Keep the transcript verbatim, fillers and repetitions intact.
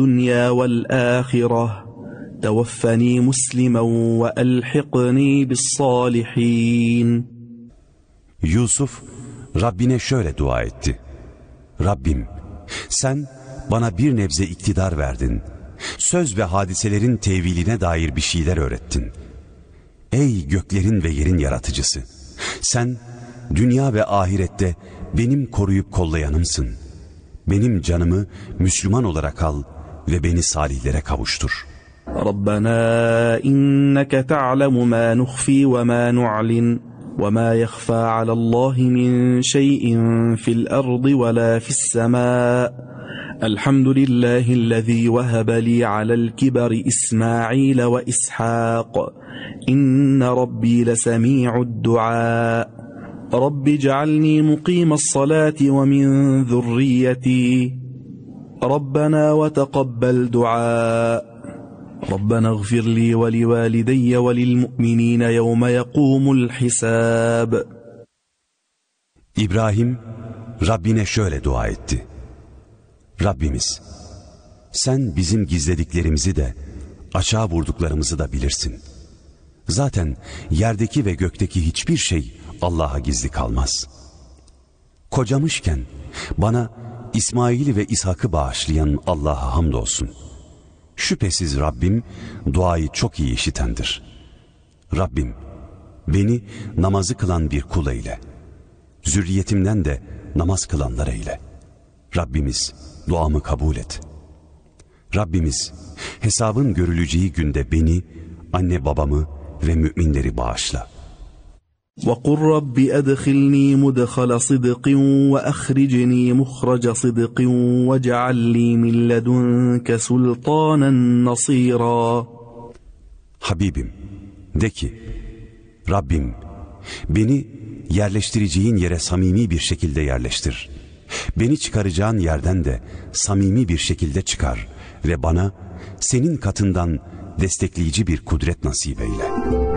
الدنيا والآخرة توفني مسلما وألحقني بالصالحين. Yusuf Rabbine şöyle dua etti: Rabbim, sen bana bir nebze iktidar verdin. Söz ve hadiselerin teviline dair bir şeyler öğrettin. Ey göklerin ve yerin yaratıcısı! Sen dünya ve ahirette benim koruyup kollayanımsın. Benim canımı Müslüman olarak al ve beni salihlere kavuştur. Rabbena inneke ta'lemu ma nukhfi ve ma nu'lin ve ma yakhfa alallahi min şey'in fil ardı ve la fis semâ. Elhamdülillahillezî vehebe li alel kibari İsmail ve İshak. İnne rabbi lesemi'ud du'a. Rabbi cealni muqimas salati ve min zurriyeti. Rabbena ve teqabbel du'a. ربنا اغفر لي ولوالدي وللمؤمنين يوم يقوم الحساب. İbrahim Rabbine şöyle dua etti: Rabbimiz, sen bizim gizlediklerimizi de açığa vurduklarımızı da bilirsin. Zaten yerdeki ve gökteki hiçbir şey Allah'a gizli kalmaz. Kocamışken bana İsmail'i ve İshak'ı bağışlayan Allah'a hamdolsun. Şüphesiz Rabbim duayı çok iyi işitendir. Rabbim, beni namazı kılan bir kul eyle. Zürriyetimden de namaz kılanlar eyle. Rabbimiz duamı kabul et. Rabbimiz hesabın görüleceği günde beni, anne babamı ve müminleri bağışla. وَقُلْ رَبِّ أَدْخِلْنِي مُدْخَلَ صِدْقٍ وَأَخْرِجْنِي مُخْرَجَ صِدْقٍ وَاجْعَلْ لِي مِنْ لَدُنْكَ سُلْطَانًا نَصِيرًا. Habibim, de ki, Rabbim, beni yerleştireceğin yere samimi bir şekilde yerleştir. Beni çıkaracağın yerden de samimi bir şekilde çıkar ve bana senin katından destekleyici bir kudret nasip eyle.